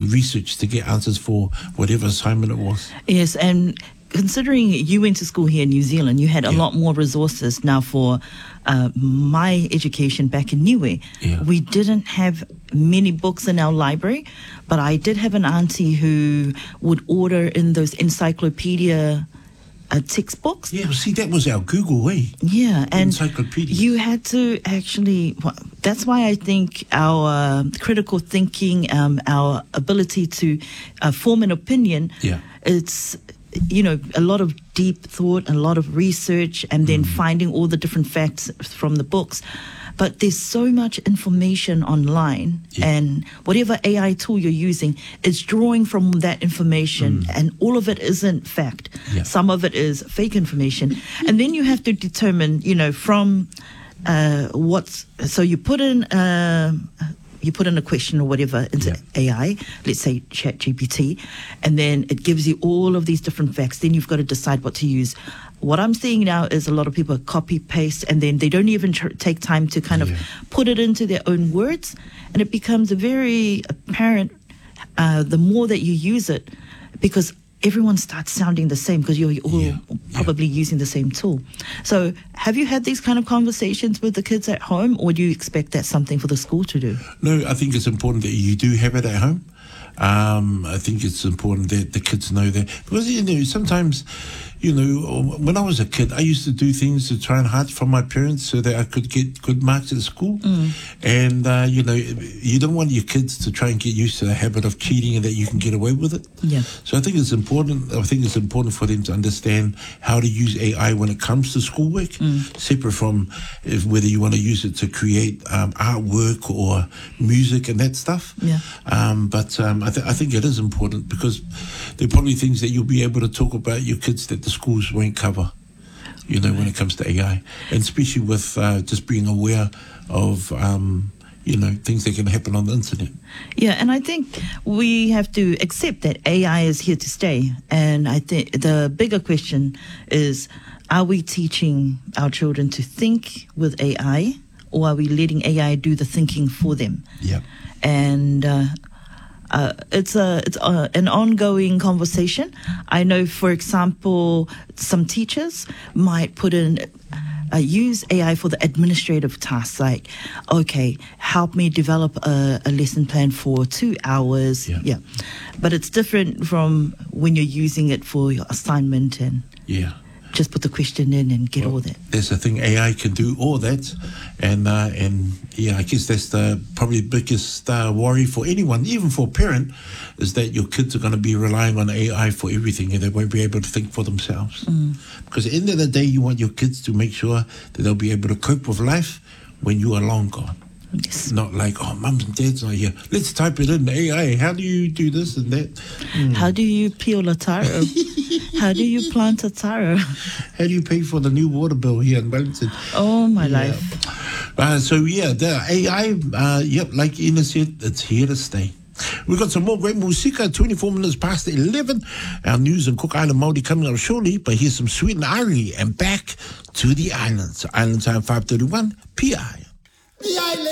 research to get answers for whatever assignment it was. Yes, and considering you went to school here in New Zealand, you had a lot more resources. Now for my education back in Niue, we didn't have many books in our library, but I did have an auntie who would order in those encyclopedia textbooks. Yeah, well, see, that was our Google, eh? Yeah, and encyclopedia. You had to actually, that's why I think our critical thinking, our ability to form an opinion, it's, you know, a lot of deep thought, a lot of research, and then finding all the different facts from the books. But there's so much information online, and whatever AI tool you're using, it's drawing from that information, and all of it isn't fact. Some of it is fake information. And then you have to determine, you know, from so you put in a question or whatever into AI, let's say ChatGPT, and then it gives you all of these different facts. Then you've got to decide what to use. What I'm seeing now is a lot of people copy paste, and then they don't even take time to kind of put it into their own words, and it becomes very apparent the more that you use it, because everyone starts sounding the same because you're all probably using the same tool. So have you had these kind of conversations with the kids at home, or do you expect that's something for the school to do? No, I think it's important that you do have it at home. I think it's important that the kids know that, because, you know, sometimes, you know, when I was a kid, I used to do things to try and hide from my parents so that I could get good marks at school. And, you know, you don't want your kids to try and get used to the habit of cheating and that you can get away with it. So I think it's important. I think it's important for them to understand how to use AI when it comes to schoolwork, separate from whether you want to use it to create artwork or music and that stuff. But I think it is important, because there are probably things that you'll be able to talk about your kids that the schools won't cover, you know, when it comes to AI, and especially with just being aware of, you know, things that can happen on the internet. Yeah, and I think we have to accept that AI is here to stay. And I think the bigger question is, are we teaching our children to think with AI, or are we letting AI do the thinking for them? And it's an ongoing conversation. I know, for example, some teachers might put in use AI for the administrative tasks, like, okay, help me develop a lesson plan for 2 hours. But it's different from when you're using it for your assignment and just put the question in and get all that. That's the thing, AI can do all that, and yeah, I guess that's the probably biggest worry for anyone, even for a parent, is that your kids are going to be relying on AI for everything, and they won't be able to think for themselves. Because at the end of the day, you want your kids to make sure that they'll be able to cope with life when you are long gone. Not like, oh, mums and dads are here, let's type it in AI. How do you do this and that? How do you peel a taro? How do you plant a taro? How do you pay for the new water bill here in Wellington? Oh, my life. So, yeah, the AI, yep, like Ina said, it's here to stay. We've got some more great musika, 24 minutes past 11. Our news in Cook Island Māori coming up shortly, but here's some Sweet and Irie and back to the islands. Island time 5:31 PI. The island.